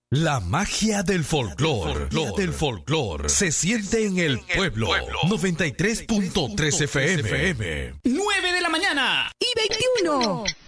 La magia del folclor se siente en el pueblo. 93.3 FM. 9 de la mañana y 21.